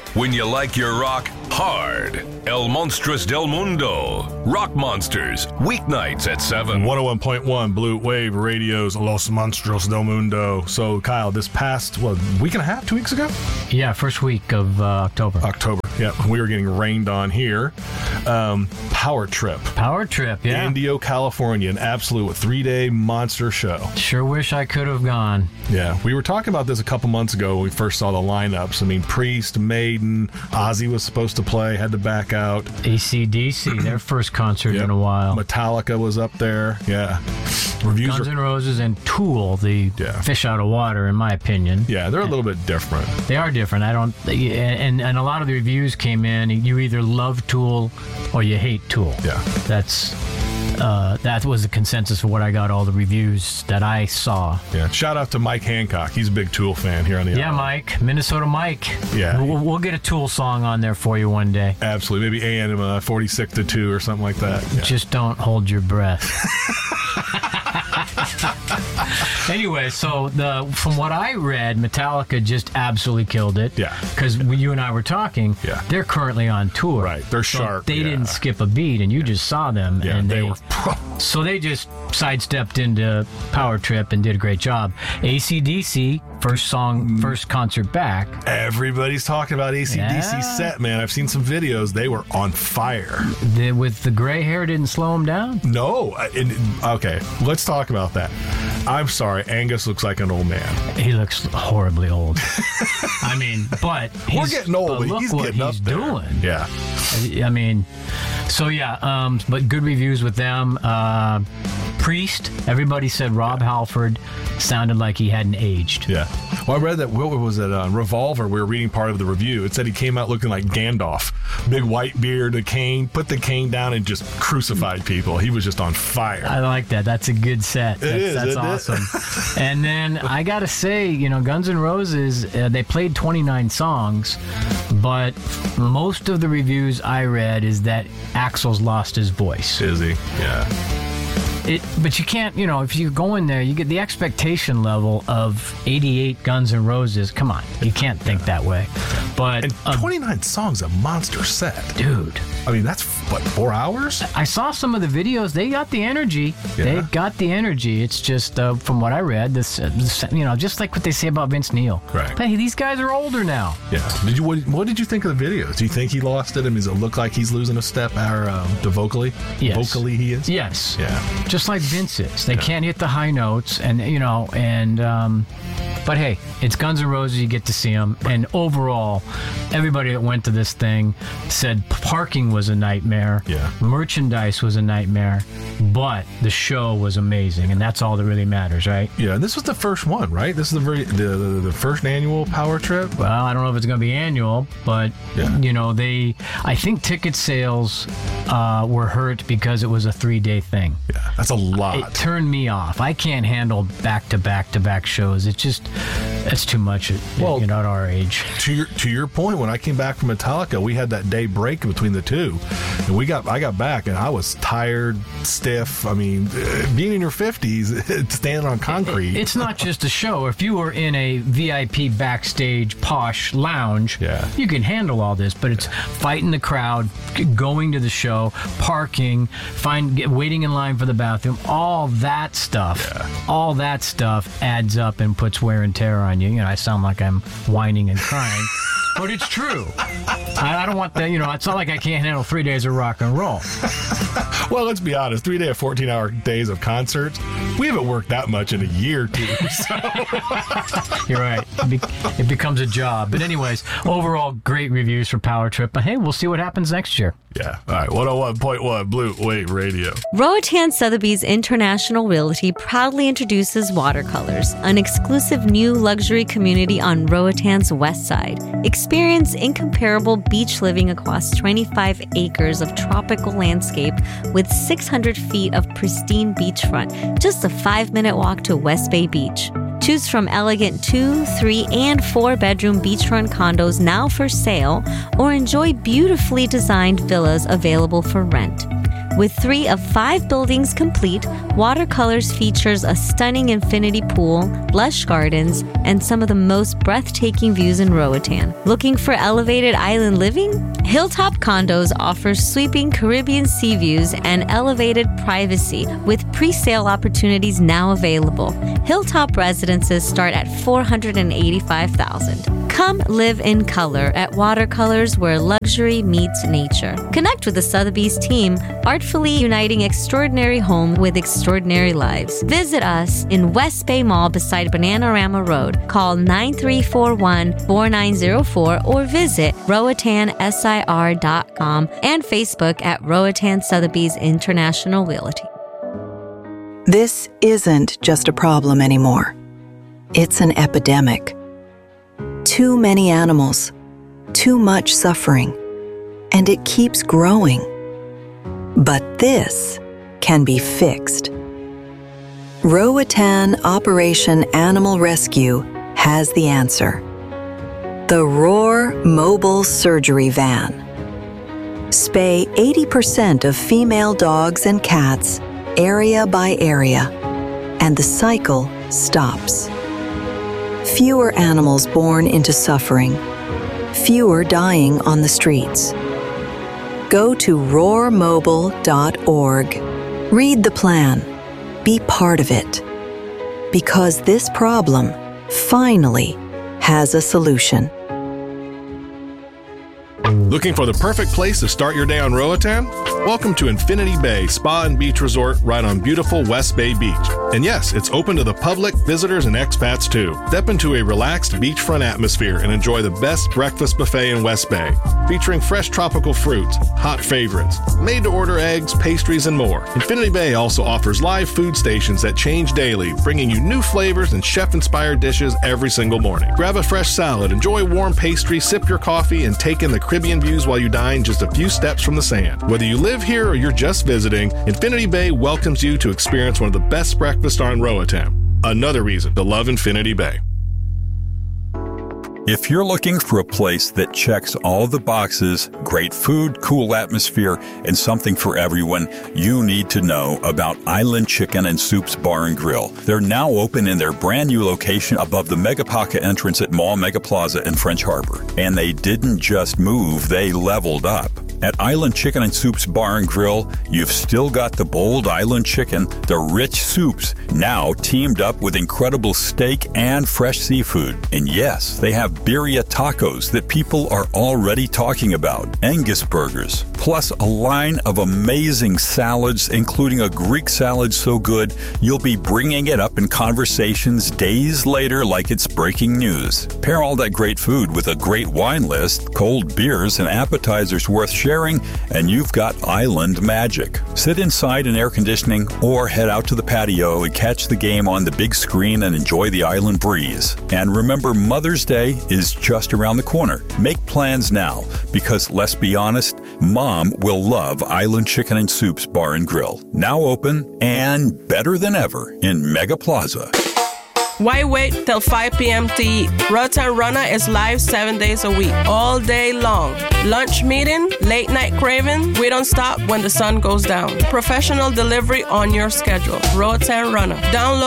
When you like your rock hard. El Monstruos del Mundo. Rock Monsters. Weeknights at 7. 101.1 Blue Wave Radio's Los Monstruos del Mundo. So, Kyle, this past, week and a half, 2 weeks ago? Yeah, first week of October. Yeah, we were getting rained on here. Power Trip. Power Trip, yeah. Indio, California. An absolute 3-day monster show. Sure wish I could have gone. Yeah, we were talking about this a couple months ago when we first saw the lineups. I mean, Priest, Maiden, Ozzy was supposed to play, had to back out. AC/DC, their first concert in a while. Metallica was up there. Yeah. Reviews Guns N' Roses and Tool, the fish out of water, in my opinion. Yeah, they're a little bit different. They are different. And a lot of the reviews came in. You either love Tool or you hate Tool. Yeah. That was the consensus for what I got, all the reviews that I saw. Yeah. Shout out to Mike Hancock. He's a big Tool fan here on the Yeah, Mike. Minnesota Mike. Yeah. We'll get a Tool song on there for you one day. Absolutely. Maybe AM 46-2 or something like that. Yeah. Just don't hold your breath. Anyway, so from what I read, Metallica just absolutely killed it. Yeah. Because when you and I were talking, they're currently on tour. Right. They're sharp. They didn't skip a beat, and you just saw them. Yeah, and they were. So they just sidestepped into Power Trip and did a great job. AC/DC, first concert back. Everybody's talking about AC/DC set, man. I've seen some videos. They were on fire. With the gray hair didn't slow them down? No. Okay, let's talk about that. I'm sorry, Angus looks like an old man. He looks horribly old. I mean, but we're getting old, but look he's getting up there. Doing. Yeah. I mean, so but good reviews with them. Priest, everybody said Rob Halford sounded like he hadn't aged. Yeah. Well, I read that, what was it, Revolver, we were reading part of the review. It said he came out looking like Gandalf. Big white beard, a cane, put the cane down and just crucified people. He was just on fire. I like that. That's a good set. That's awesome. And then I got to say, Guns N' Roses, they played 29 songs, but most of the reviews I read is that Axl's lost his voice. Is he? Yeah. But you can't, if you go in there, you get the expectation level of 88 Guns N' Roses. Come on, you can't think that way. But 29 songs, a monster set. Dude. I mean, that's, 4 hours? I saw some of the videos. They got the energy. Yeah. They got the energy. It's just, from what I read, this just like what they say about Vince Neil. Right. But hey, these guys are older now. Yeah. What did you think of the videos? Do you think he lost it? I mean, does it look like he's losing a step vocally? Yes. Vocally he is? Yes. Yeah. Just like Vince is. They can't hit the high notes, but hey, it's Guns N' Roses, you get to see them. And overall, everybody that went to this thing said parking was a nightmare. Yeah. Merchandise was a nightmare. But the show was amazing, and that's all that really matters, right? Yeah, and this was the first one, right? This is the first annual Power Trip? Well, I don't know if it's going to be annual, but, I think ticket sales were hurt because it was a 3-day thing. Yeah, that's a lot. It turned me off. I can't handle back-to-back-to-back shows. It's too much at our age. To your point, when I came back from Metallica, we had that day break between the two, and I got back, and I was tired, stiff. I mean, being in your 50s, standing on concrete. It's not just a show. If you were in a VIP backstage posh lounge, you can handle all this, but it's fighting the crowd, going to the show, parking, waiting in line for the bathroom, all that stuff. All that stuff adds up and puts wear and tear on you. I sound like I'm whining and crying. But it's true. I don't want that, it's not like I can't handle 3 days of rock and roll. Well, let's be honest, 3 day of 14-hour days of concerts, we haven't worked that much in a year, too. So. You're right. It becomes a job. But anyways, overall, great reviews for Power Trip. But hey, we'll see what happens next year. Yeah. All right. 101.1 Blue Wave Radio. Roatan Sotheby's International Realty proudly introduces Watercolors, an exclusive new luxury community on Roatan's west side. Experience incomparable beach living across 25 acres of tropical landscape with 600 feet of pristine beachfront, just a 5-minute walk to West Bay Beach. Choose from elegant 2, 3, and 4-bedroom beachfront condos now for sale, or enjoy beautifully designed villas available for rent. With 3 of 5 buildings complete, Watercolors features a stunning infinity pool, lush gardens, and some of the most breathtaking views in Roatan. Looking for elevated island living? Hilltop Condos offers sweeping Caribbean sea views and elevated privacy with pre-sale opportunities now available. Hilltop residences start at $485,000. Come live in color at Watercolors, where luxury meets nature. Connect with the Sotheby's team, artfully uniting extraordinary home with extraordinary lives. Visit us in West Bay Mall beside Bananarama Road. Call 9341-4904 or visit RoatanSIR.com and Facebook at Roatan Sotheby's International Realty. This isn't just a problem anymore. It's an epidemic. Too many animals, too much suffering, and it keeps growing. But this can be fixed. Roatan Operation Animal Rescue has the answer. The Roar Mobile Surgery Van. Spay 80% of female dogs and cats area by area, and the cycle stops. Fewer animals born into suffering, fewer dying on the streets. Go to roarmobile.org. Read the plan. Be part of it. Because this problem finally has a solution. Looking for the perfect place to start your day on Roatan? Welcome to Infinity Bay Spa and Beach Resort right on beautiful West Bay Beach. And yes, it's open to the public, visitors, and expats too. Step into a relaxed beachfront atmosphere and enjoy the best breakfast buffet in West Bay, featuring fresh tropical fruits, hot favorites, made-to-order eggs, pastries, and more. Infinity Bay also offers live food stations that change daily, bringing you new flavors and chef-inspired dishes every single morning. Grab a fresh salad, enjoy warm pastry, sip your coffee, and take in the Caribbean views while you dine just a few steps from the sand. Whether you live here or you're just visiting, Infinity Bay welcomes you to experience one of the best breakfasts on Roatan. Another reason to love Infinity Bay. If you're looking for a place that checks all the boxes, great food, cool atmosphere, and something for everyone, you need to know about Island Chicken and Soups Bar and Grill. They're now open in their brand new location above the Megapaca entrance at Mall Mega Plaza in French Harbor. And they didn't just move, they leveled up. At Island Chicken and Soups Bar and Grill, you've still got the bold island chicken, the rich soups, now teamed up with incredible steak and fresh seafood. And yes, they have birria tacos that people are already talking about, Angus burgers, plus a line of amazing salads, including a Greek salad so good you'll be bringing it up in conversations days later like it's breaking news. Pair all that great food with a great wine list, cold beers, and appetizers worth sharing, and you've got island magic. Sit inside in air conditioning or head out to the patio and catch the game on the big screen and enjoy the island breeze. And remember, Mother's Day is just around the corner. Make plans now, because let's be honest, Mom will love Island Chicken and Soups Bar and Grill. Now open and better than ever in Mega Plaza. Why wait till 5 p.m. to eat? Roatan Runner is live 7 days a week, all day long. Lunch meeting, late night craving, we don't stop when the sun goes down. Professional delivery on your schedule. Roatan Runner. Download